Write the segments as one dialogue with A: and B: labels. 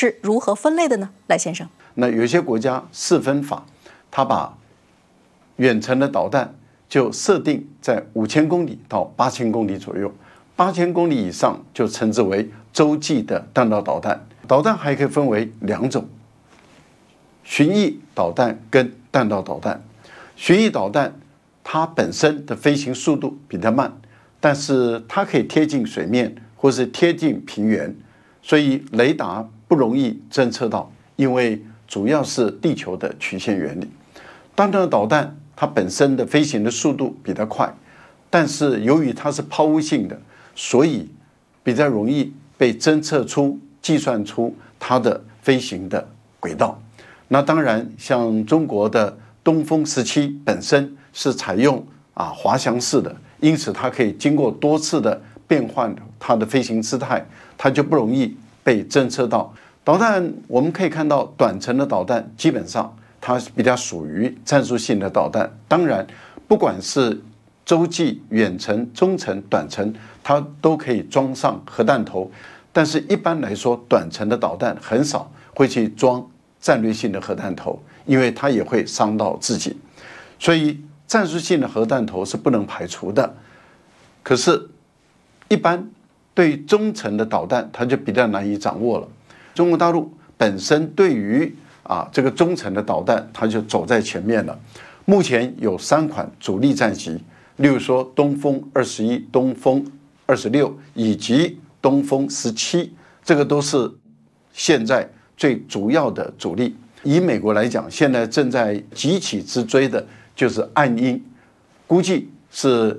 A: 是如何分类的呢？赖先生，
B: 那有些国家4分法，它把远程的导弹就设定在5000公里到8000公里左右，8000公里以上就称之为洲际的弹道导弹。导弹还可以分为2种：巡弋导弹跟弹道导弹。巡弋导弹它本身的飞行速度比较慢，但是它可以贴近水面或是贴近平原，所以雷达不容易侦测到，因为主要是地球的曲线原理。弹道导弹它本身的飞行的速度比较快，但是由于它是抛物性的，所以比较容易被侦测出、计算出它的飞行的轨道。那当然，像中国的东风17本身是采用滑翔式的，因此它可以经过多次的变换它的飞行姿态，它就不容易被侦测到。导弹我们可以看到，短程的导弹基本上它比较属于战术性的导弹。当然，不管是洲际、远程、中程、短程，它都可以装上核弹头。但是一般来说，短程的导弹很少会去装战略性的核弹头，因为它也会伤到自己。所以战术性的核弹头是不能排除的。可是，一般对中程的导弹，它就比较难以掌握了。中国大陆本身对于这个中程的导弹，它就走在前面了。目前有3款主力战机，例如说东风21、东风26以及东风17，这个都是现在最主要的主力。以美国来讲，现在正在急起直追的就是暗鹰，估计是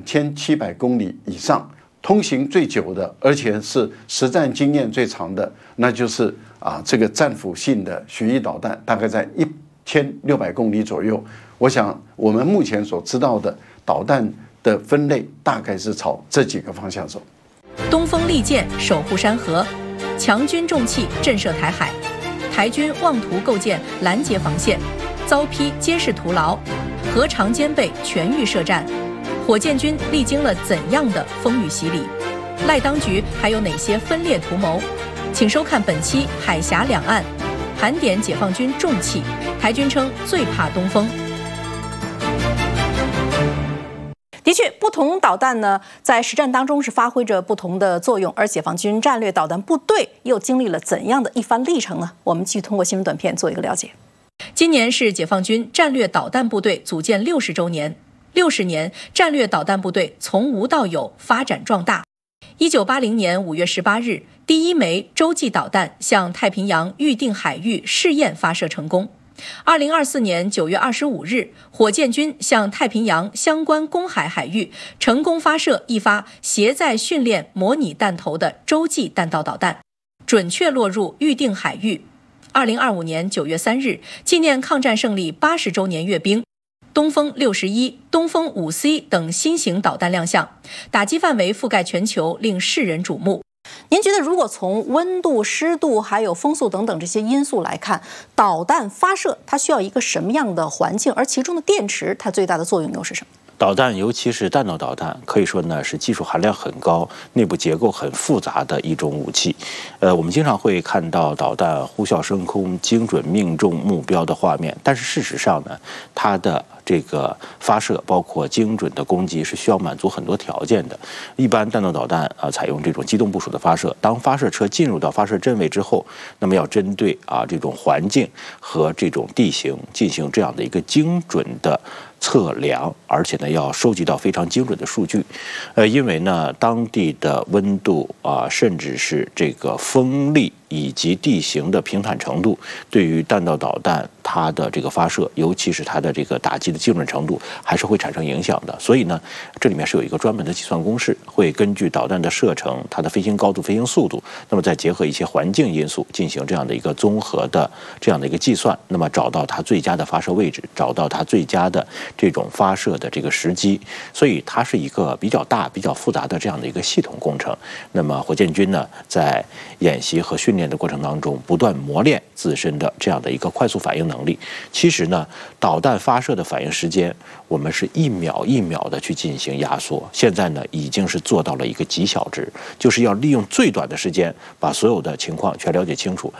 B: 2700公里以上，通行最久的，而且是实战经验最长的，那就是这个战斧性的巡弋导弹，大概在1600公里左右。我想我们目前所知道的导弹的分类，大概是朝这几个方向走。
A: 东风利剑守护山河，强军重器震慑台海，台军妄图构建拦截防线，遭批监视徒劳，核常兼备全域设战。火箭军历经了怎样的风雨洗礼？赖当局还有哪些分裂图谋？请收看本期《海峡两岸》，盘点解放军重器。台军称最怕东风。的确，不同导弹呢，在实战当中是发挥着不同的作用，而解放军战略导弹部队又经历了怎样的一番历程呢？我们继续通过新闻短片做一个了解。今年是解放军战略导弹部队组建60周年，60年，战略导弹部队从无到有发展壮大。1980年5月18日，第1枚洲际导弹向太平洋预定海域试验发射成功。2024年9月25日，火箭军向太平洋相关公海海域成功发射一发携载训练模拟弹头的洲际弹道导弹，准确落入预定海域。2025年9月3日，纪念抗战胜利80周年阅兵，东风61、东风5C 等新型导弹亮相，打击范围覆盖全球，令世人瞩目。您觉得，如果从温度、湿度还有风速等等这些因素来看，导弹发射它需要一个什么样的环境？而其中的电池它最大的作用又是什么？
C: 导弹，尤其是弹道导弹，可以说呢是技术含量很高、内部结构很复杂的一种武器。我们经常会看到导弹呼啸升空、精准命中目标的画面，但是事实上呢，它的这个发射包括精准的攻击是需要满足很多条件的。一般弹道导弹采用这种机动部署的发射，当发射车进入到发射阵位之后，那么要针对这种环境和这种地形进行这样的一个精准的测量，而且呢要收集到非常精准的数据。因为呢当地的温度甚至是这个风力以及地形的平坦程度，对于弹道导弹它的这个发射，尤其是它的这个打击的精准程度，还是会产生影响的。所以呢，这里面是有一个专门的计算公式，会根据导弹的射程、它的飞行高度、飞行速度，那么再结合一些环境因素进行这样的一个综合的这样的一个计算，那么找到它最佳的发射位置，找到它最佳的这种发射的这个时机。所以它是一个比较大、比较复杂的这样的一个系统工程。那么火箭军呢，在演习和训练的过程当中，不断磨练自身的这样的一个快速反应能力。其实呢，导弹发射的反应时间，我们是1秒1秒的去进行压缩。现在呢，已经是做到了一个极小值，就是要利用最短的时间把所有的情况全了解清楚，